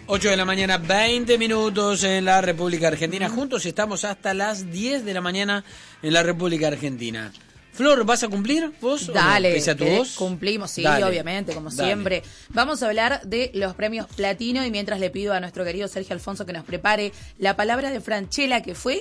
8 de la mañana, 20 minutos en la República Argentina. Juntos estamos hasta las 10 de la mañana en la República Argentina. Flor, ¿vas a cumplir vos? Dale, ¿O no? ¿Pese a tu voz? Cumplimos, sí, Dale. Obviamente, como siempre. Vamos a hablar de los premios Platino y mientras le pido a nuestro querido Sergio Alfonso que nos prepare la palabra de Francella, que fue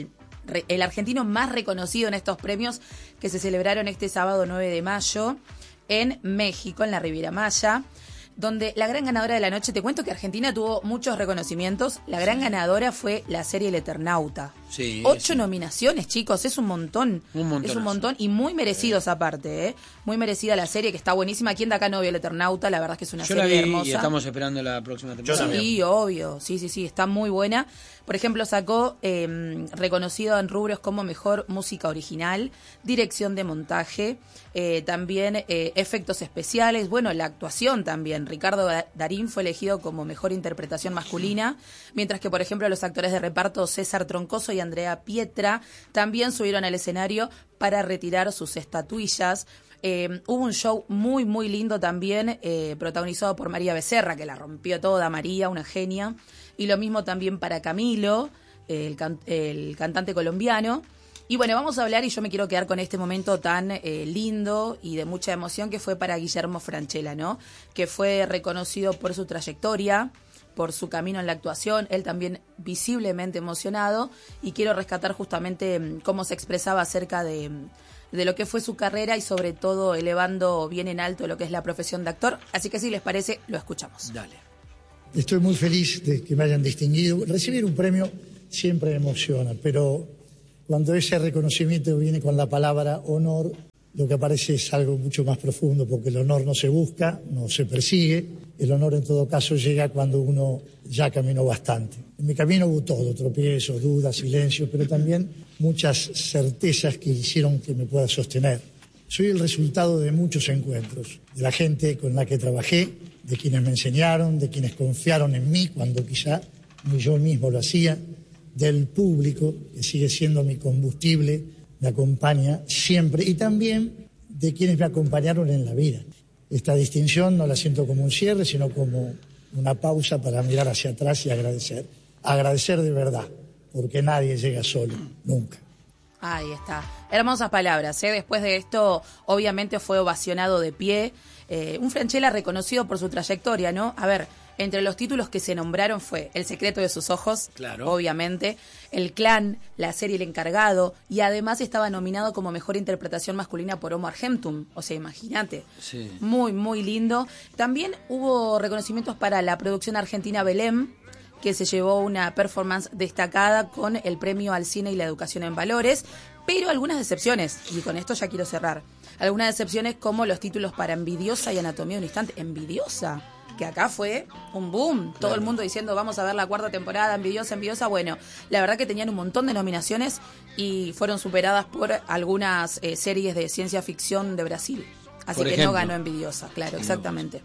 el argentino más reconocido en estos premios que se celebraron este sábado 9 de mayo en México, en la Riviera Maya, donde la gran ganadora de la noche, te cuento que Argentina tuvo muchos reconocimientos, la gran ganadora fue la serie El Eternauta. Sí, 8 nominaciones, chicos, es un montón. Es un montón y muy merecidos aparte, ¿eh? Muy merecida la serie, que está buenísima. ¿Quién de acá no vio El Eternauta? La verdad es que es una Yo serie la vi hermosa. y estamos esperando la próxima temporada. Sí, obvio, sí, está muy buena. Por ejemplo, sacó reconocido en rubros como mejor música original, dirección de montaje, también efectos especiales, bueno, la actuación también. Ricardo Darín fue elegido como mejor interpretación masculina, mientras que, por ejemplo, los actores de reparto César Troncoso y Andrea Pietra también subieron al escenario para retirar sus estatuillas. Hubo un show muy, muy lindo también, protagonizado por María Becerra, que la rompió toda, María, una genia. Y lo mismo también para Camilo, el cantante colombiano. Y bueno, vamos a hablar, y yo me quiero quedar con este momento tan lindo y de mucha emoción que fue para Guillermo Francella, ¿no? Que fue reconocido por su trayectoria, por su camino en la actuación, él también visiblemente emocionado, y quiero rescatar justamente cómo se expresaba acerca de lo que fue su carrera y sobre todo elevando bien en alto lo que es la profesión de actor. Así que si les parece, lo escuchamos. Dale. Estoy muy feliz de que me hayan distinguido. Recibir un premio siempre emociona, pero cuando ese reconocimiento viene con la palabra honor, lo que aparece es algo mucho más profundo, porque el honor no se busca, no se persigue. El honor en todo caso llega cuando uno ya caminó bastante. En mi camino hubo todo, tropiezos, dudas, silencios, pero también muchas certezas que hicieron que me pueda sostener. Soy el resultado de muchos encuentros, de la gente con la que trabajé, de quienes me enseñaron, de quienes confiaron en mí cuando quizá ni yo mismo lo hacía, del público, que sigue siendo mi combustible, me acompaña siempre, y también de quienes me acompañaron en la vida. Esta distinción no la siento como un cierre, sino como una pausa para mirar hacia atrás y agradecer. Agradecer de verdad, porque nadie llega solo, nunca. Ahí está. Hermosas palabras, ¿eh? Después de esto, obviamente fue ovacionado de pie. Un Francella reconocido por su trayectoria, ¿no? A ver, entre los títulos que se nombraron fue El secreto de sus ojos, claro, obviamente, El clan, la serie El encargado, y además estaba nominado como mejor interpretación masculina por Homo Argentum. O sea, imagínate. Sí. Muy, muy lindo. También hubo reconocimientos para la producción argentina Belém, que se llevó una performance destacada con el premio al cine y la educación en valores, pero algunas decepciones, y con esto ya quiero cerrar. Algunas decepciones como los títulos para Envidiosa y Anatomía de un instante. Envidiosa, que acá fue un boom, claro. Todo el mundo diciendo vamos a ver la cuarta temporada, Envidiosa. Bueno, la verdad que tenían un montón de nominaciones y fueron superadas por algunas series de ciencia ficción de Brasil. Así por que ejemplo, no ganó Envidiosa, claro, exactamente.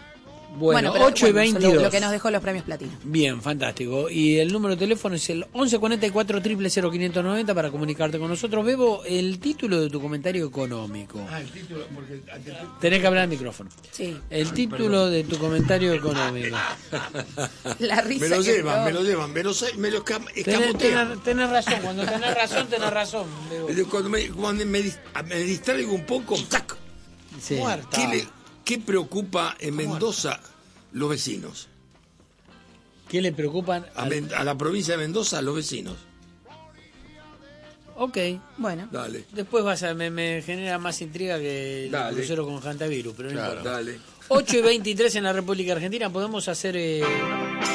Bueno, pero, 8 y 22. Lo que nos dejó los premios Platino. Bien, fantástico. Y el número de teléfono es el 1144 000 590 para comunicarte con nosotros. Bebo, el título de tu comentario económico. El título, porque tenés que hablar al micrófono. Sí. El título de tu comentario económico. La risa. Me lo llevan, me lo escamotean. Tenés razón, cuando tenés razón, Bebo. Cuando me distraigo un poco, ¡tac! Sí. Muerta. ¿Qué preocupa en Mendoza los vecinos? ¿Qué le preocupan? A la provincia de Mendoza, los vecinos. Ok. Bueno. Dale. Después me genera más intriga que el crucero con Hantavirus, pero no importa. Dale. 8 y 23 en la República Argentina. Podemos hacer...